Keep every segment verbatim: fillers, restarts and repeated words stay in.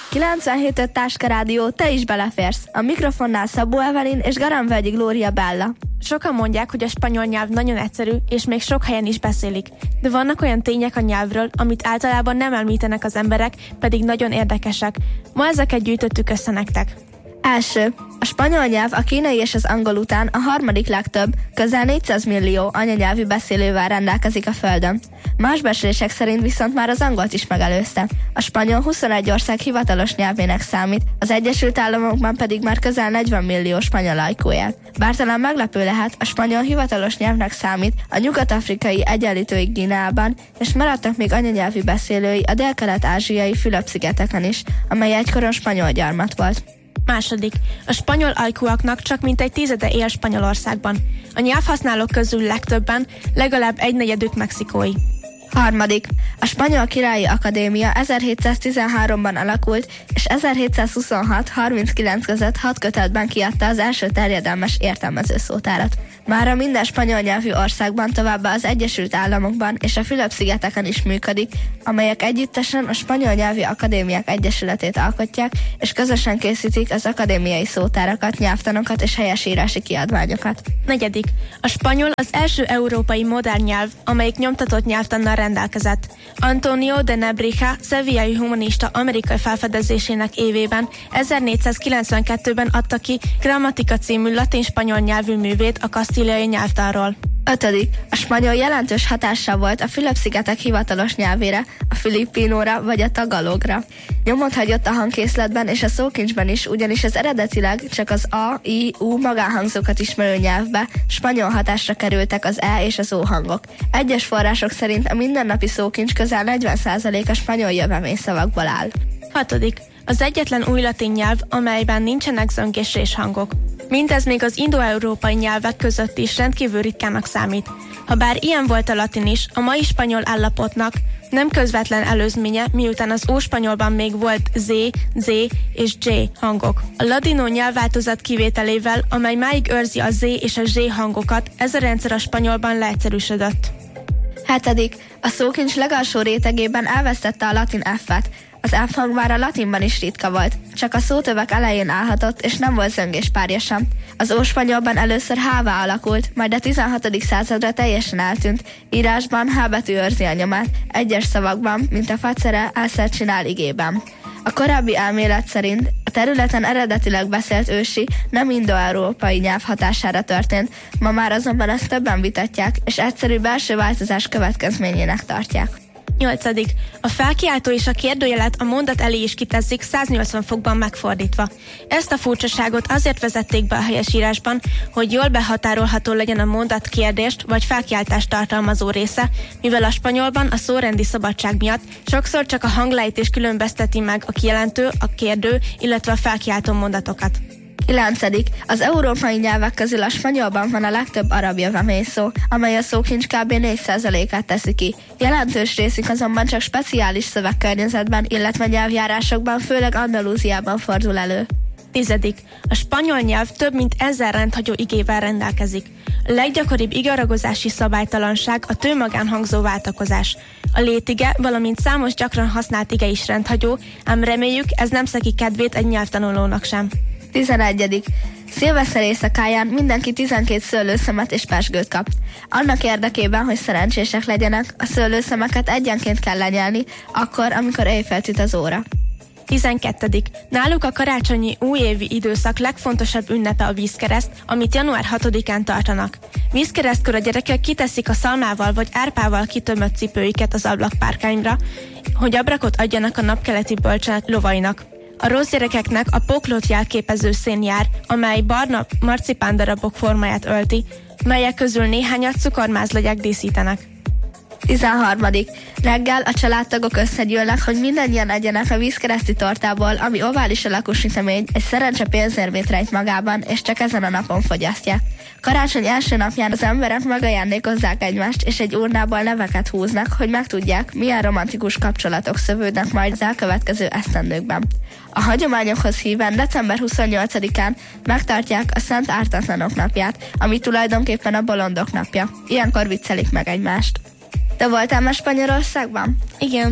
kilencvenhét öt Táska Rádió, te is beleférsz. A mikrofonnál Szabó Evelin és Garamvölgyi Glória Bella. Sokan mondják, hogy a spanyol nyelv nagyon egyszerű, és még sok helyen is beszélik. De vannak olyan tények a nyelvről, amit általában nem említenek az emberek, pedig nagyon érdekesek. Ma ezeket gyűjtöttük össze nektek. Első. A spanyol nyelv a kínai és az angol után a harmadik legtöbb, közel négyszáz millió anyanyelvű beszélővel rendelkezik a Földön. Más becslések szerint viszont már az angolt is megelőzte. A spanyol huszonegy ország hivatalos nyelvének számít, az Egyesült Államokban pedig már közel negyven millió spanyol lakó él. Bár talán meglepő lehet, a spanyol hivatalos nyelvnek számít a nyugat-afrikai egyenlítői Guineában, és maradtak még anyanyelvű beszélői a dél-kelet-ázsiai Fülöp-szigeteken is, amely egykoron spanyol gyarmat volt. Második. A spanyol ajkúaknak csak mintegy tizede él Spanyolországban. A nyelvhasználók közül legtöbben, legalább egynegyedük mexikói. Harmadik. A Spanyol Királyi Akadémia ezerhétszáztizenháromban alakult, és ezerhétszázhuszonhat harminckilenc között hat kötetben kiadta az első terjedelmes értelmező szótárat. Mára minden spanyol nyelvű országban, továbbá az Egyesült Államokban és a Fülöp-szigeteken is működik, amelyek együttesen a Spanyol Nyelvi Akadémiák Egyesületét alkotják, és közösen készítik az akadémiai szótárakat, nyelvtanokat és helyesírási kiadványokat. Negyedik. A spanyol az első európai modern nyelv, amelyik nyomtatott nyelvtannal rendelkezett. Antonio de Nebrija szevillai humanista amerikai felfedezésének évében ezernégyszázkilencvenkettőben adta ki Grammatika című latin-spanyol nyelvű művét a kasztíliai nyelvtanról. Ötödik. A spanyol jelentős hatással volt a Fülöp-szigetek hivatalos nyelvére, a filippinóra vagy a tagalogra. Nyomot hagyott a hangkészletben és a szókincsben is, ugyanis az eredetileg csak az a, i, u magánhangzókat ismerő nyelvbe spanyol hatásra kerültek az e és az o hangok. Egyes források szerint a mindennapi szókincs közel negyven százaléka spanyol jövevényszavakból áll. Hatodik. Az egyetlen új latin nyelv, amelyben nincsenek zöng és réshangok. Mindez még az indo-európai nyelvek között is rendkívül ritkának számít. Habár ilyen volt a latin is, a mai spanyol állapotnak nem közvetlen előzménye, miután az óspanyolban még volt z, z és j hangok. A ladino nyelvváltozat kivételével, amely máig őrzi a z és a zs hangokat, ez a rendszer a spanyolban leegyszerűsödött. Hetedik. A szókincs legalsó rétegében elvesztette a latin F-et. Az F hang már a latinban is ritka volt, csak a szótövek elején állhatott, és nem volt zöngéspárja sem. Az óspanyolban először H-vá alakult, majd a tizenhatodik századra teljesen eltűnt. Írásban H betű őrzi a nyomát, egyes szavakban, mint a facere, elszer csinál igében. A korábbi elmélet szerint a területen eredetileg beszélt ősi, nem indo-európai nyelv hatására történt, ma már azonban ezt többen vitatják, és egyszerű belső változás következményének tartják. Nyolcadik. A felkiáltó és a kérdőjelet a mondat elé is kiteszik száznyolcvan fokban megfordítva. Ezt a furcsaságot azért vezették be a helyesírásban, hogy jól behatárolható legyen a mondat kérdést vagy felkiáltást tartalmazó része, mivel a spanyolban a szórendi szabadság miatt sokszor csak a hanglejtés különbözteti meg a kijelentő, a kérdő, illetve a felkiáltó mondatokat. Kilencedik. Az európai nyelvek közül a spanyolban van a legtöbb arab jövevényszó, amely a szókincs kb. négy százalékát teszi ki. Jelentős részük azonban csak speciális szövegkörnyezetben, illetve nyelvjárásokban, főleg Andalúziában fordul elő. Tizedik. A spanyol nyelv több mint ezer rendhagyó igével rendelkezik. A leggyakoribb igaragozási szabálytalanság a tőmagánhangzó váltakozás. A létige, valamint számos gyakran használt ige is rendhagyó, ám reméljük, ez nem szegi kedvét egy nyelvtanulónak sem. tizenegyedik. Szilveszter éjszakáján mindenki tizenkét szőlőszemet és pezsgőt kap. Annak érdekében, hogy szerencsések legyenek, a szőlőszemeket egyenként kell lenyelni, akkor, amikor éjfélt üt az óra. tizenkettedik. Náluk a karácsonyi újévi időszak legfontosabb ünnepe a vízkereszt, amit január hatodikán tartanak. Vízkeresztkor a gyerekek kiteszik a szalmával vagy árpával kitömött cipőiket az ablakpárkányra, hogy abrakot adjanak a napkeleti bölcsenet lovainak. A rossz gyerekeknek a poklot jelképező szén jár, amely barna marcipándarabok formáját ölti, melyek közül néhányat cukormázlagyák díszítenek. tizenharmadik. Reggel a családtagok összegyűlnek, hogy mindannyian egyenek a vízkereszti tortából, ami ovális alakú sütemény, egy szerencse pénzérmét rejt magában, és csak ezen a napon fogyasztják. Karácsony első napján az emberek megajándékozzák egymást, és egy urnából neveket húznak, hogy megtudják, milyen romantikus kapcsolatok szövődnek majd az elkövetkező esztendőkben. A hagyományokhoz híven december huszonnyolcadikán megtartják a Szent Ártatlanok napját, ami tulajdonképpen a bolondok napja. Ilyenkor viccelik meg egymást. Te voltál már Spanyolországban? Igen.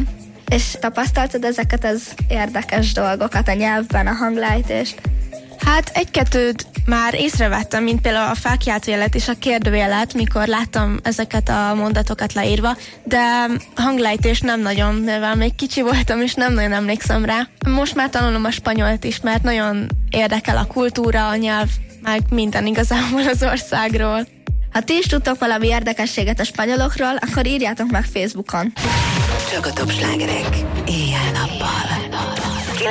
És tapasztaltad ezeket az érdekes dolgokat a nyelvben, a hanglejtést? Hát egy-kettőt már észrevettem, mint például a felkiáltójelet és a kérdőjelet, mikor láttam ezeket a mondatokat leírva, de hanglejtés nem nagyon, mivel még kicsi voltam, és nem nagyon emlékszem rá. Most már tanulom a spanyolt is, mert nagyon érdekel a kultúra, a nyelv, meg minden igazából az országról. Ha ti is tudtok valami érdekességet a spanyolokról, akkor írjátok meg Facebookon. Csak a top slágerek éjjel-nappal.